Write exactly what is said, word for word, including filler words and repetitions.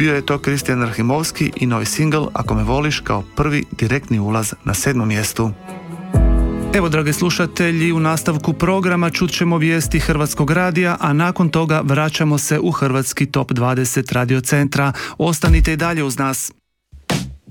Bio je to Kristijan Rahimovski i novi singl Ako me voliš kao prvi direktni ulaz na sedmom mjestu. Evo, dragi slušatelji, u nastavku programa čut ćemo vijesti Hrvatskog radija, a nakon toga vraćamo se u Hrvatski top dvadeset Radio Centra. Ostanite i dalje uz nas.